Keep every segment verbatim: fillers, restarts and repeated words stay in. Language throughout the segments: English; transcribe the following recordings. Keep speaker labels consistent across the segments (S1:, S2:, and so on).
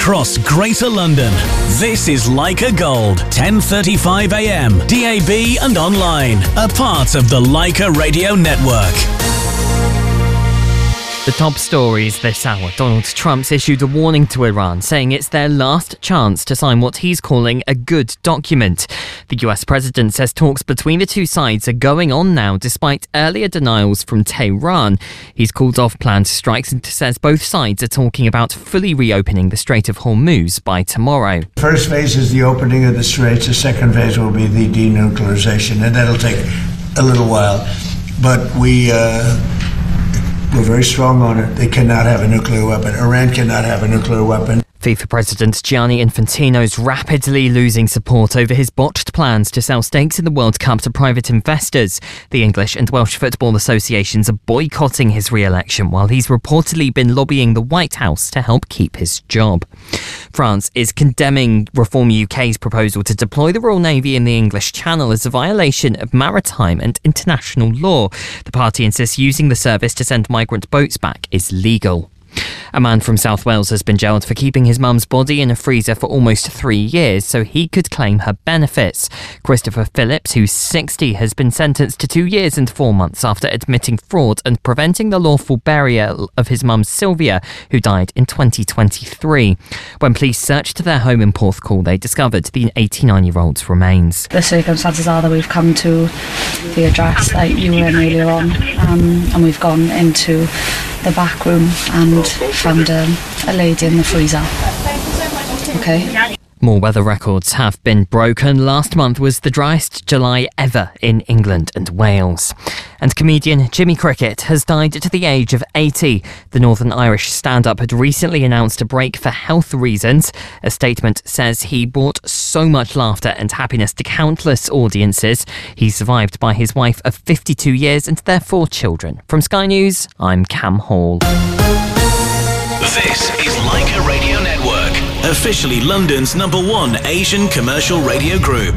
S1: across Greater London. This is Leica Gold, ten thirty-five a m, D A B and online. A part of the Leica Radio Network.
S2: The top stories this hour. Donald Trump's issued a warning to Iran, saying it's their last chance to sign what he's calling a good document. The U S president says talks between the two sides are going on now, despite earlier denials from Tehran. He's called off planned strikes and says both sides are talking about fully reopening the Strait of Hormuz by tomorrow.
S3: First phase is the opening of the straits. The second phase will be the denuclearization, and that'll take a little while. But we... Uh We're very strong on it. They cannot have a nuclear weapon. Iran cannot have a nuclear weapon.
S2: FIFA President Gianni Infantino's rapidly losing support over his botched plans to sell stakes in the World Cup to private investors. The English and Welsh football associations are boycotting his re-election, while he's reportedly been lobbying the White House to help keep his job. France is condemning Reform U K's proposal to deploy the Royal Navy in the English Channel as a violation of maritime and international law. The party insists using the service to send migrant boats back is legal. A man from South Wales has been jailed for keeping his mum's body in a freezer for almost three years so he could claim her benefits. Christopher Phillips, who's sixty, has been sentenced to two years and four months after admitting fraud and preventing the lawful burial of his mum Sylvia, who died in twenty twenty-three. When police searched their home in Porthcawl, they discovered the eighty-nine-year-old's remains.
S4: The circumstances are that we've come to the address that you were in earlier on, um, and we've gone into the back room and found a, a lady in the freezer. Okay.
S2: More weather records have been broken. Last month was the driest July ever in England and Wales. And comedian Jimmy Cricket has died at the age of eighty. The Northern Irish stand-up had recently announced a break for health reasons. A statement says he brought so much laughter and happiness to countless audiences. He's survived by his wife of fifty-two years and their four children. From Sky News, I'm Cam Hall.
S1: This is Leica Radio Network, officially London's number one Asian commercial radio group.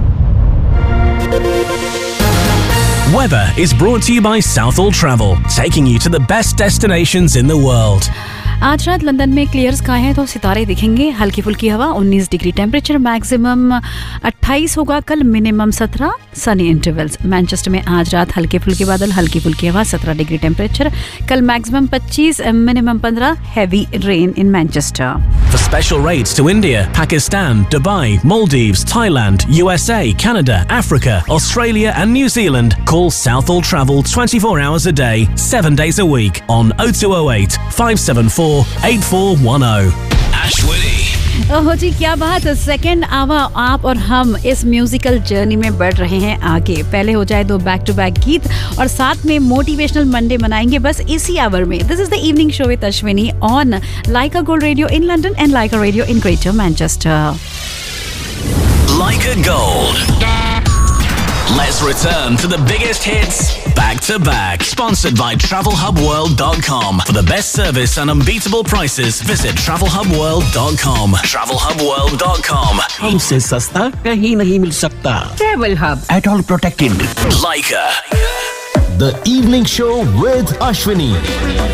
S1: Weather is brought to you by Southall Travel, taking you to the best destinations in the world.
S5: आज रात London में clear sky है तो सितारे दिखेंगे. हल्की फुल्की हवा, उन्नीस डिग्री टेम्परेचर, मैक्सिमम अट्ठाईस होगा. कल मिनिमम सत्रह, सनी इंटरवल्स. मैनचेस्टर में आज रात हल्के फुल्के बादल, हल्की फुल्की हवा, सत्रह डिग्री टेम्परेचर. कल मैक्सिमम पच्चीस, मिनिमम पंद्रह. Heavy rain in Manchester.
S1: For special rates to India, Pakistan, Dubai, Maldives, Thailand, U S A, Canada, Africa, Australia and New Zealand, call Southall Travel twenty-four hours a day, seven days a week on oh two oh eight, five seven four, eight four one oh. Ashwini.
S5: ओहो जी, क्या बात. Second hour आप और हम इस musical journey में बढ़ रहे हैं आगे. पहले हो जाए दो बैक टू बैक गीत और साथ में मोटिवेशनल मंडे मनाएंगे बस इसी आवर में. This is the evening show with Ashwini on Leica Gold Radio in London and Leica Radio in Greater Manchester.
S1: Leica Gold. Let's return to the biggest hits back to back. Sponsored by travel hub world dot com. For the best service and unbeatable prices, visit travel hub world dot com. travel hub world dot com.
S6: हमसे सस्ता कहीं नहीं मिल सकता.
S5: Travel Hub.
S6: At all protected.
S1: Leica.
S7: The Evening Show with Ashwini.